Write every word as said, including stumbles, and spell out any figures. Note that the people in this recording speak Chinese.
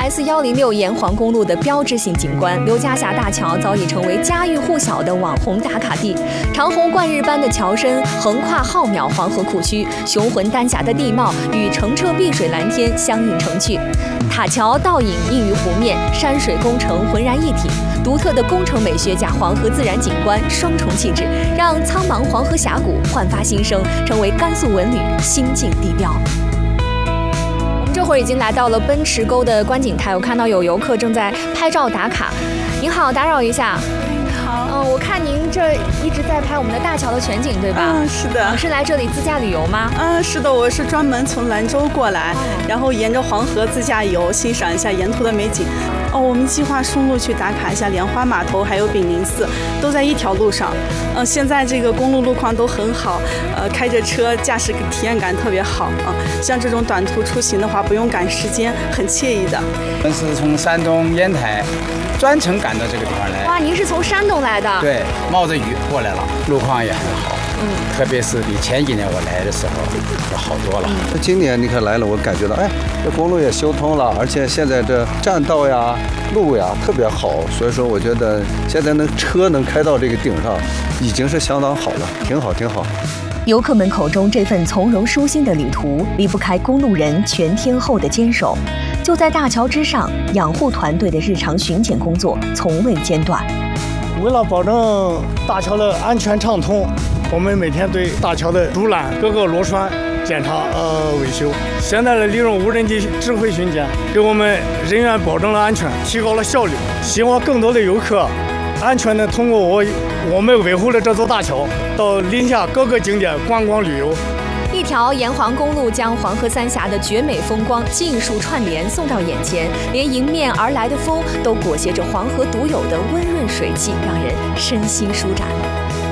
S 一零六沿黄公路的标志性景观，刘家峡大桥早已成为家喻户晓的网红打卡地。长虹贯日般的桥身横跨浩渺黄河库区，雄浑丹霞的地貌与澄澈碧水蓝天相映成趣。塔桥倒影映于湖面，山水工程浑然一体，独特的工程美学加黄河自然景观双重气质，让苍茫黄河峡谷焕发新生，成为甘肃文旅新晋地标。这会儿已经来到了奔驰沟的观景台，我看到有游客正在拍照打卡。您好，打扰一下。 好， 嗯，我看您这一直在拍我们的大桥的全景，对吧？ 嗯，是的。 是来这里自驾旅游吗？ 嗯，是的，我是专门从兰州过来，然后沿着黄河自驾游，欣赏一下沿途的美景。哦，我们计划顺路去打卡一下莲花码头，还有炳灵寺，都在一条路上。嗯，现在这个公路路况都很好，呃，开着车驾驶体验感特别好啊。像这种短途出行的话，不用赶时间，很惬意的。 我们是从山东烟台专程赶到这个地方来。 哇，您是从山东来的？ 对，冒着雨过来了，路况也很好。嗯，特别是比前几年我来的时候要好多了。 嗯、今年你看来了，我感觉到，哎，这公路也修通了，而且现在这栈道呀、路呀特别好，所以说我觉得现在能车能开到这个顶上，已经是相当好了，挺好，挺好。 游客们口中这份从容舒心的旅途，离不开公路人全天候的坚守。就在大桥之上，养护团队的日常巡检工作从未间断。 为了保证大桥的安全畅通，我们每天对大桥的竹缆、各个螺栓检查呃维修。现在的利用无人机智慧巡检，给我们人员保证了安全，提高了效率。希望更多的游客安全地通过我我们维护的这座大桥，到临下各个景点观光旅游。 一条沿黄公路将黄河三峡的绝美风光尽数串联送到眼前，连迎面而来的风都裹挟着黄河独有的温润水汽，让人身心舒展。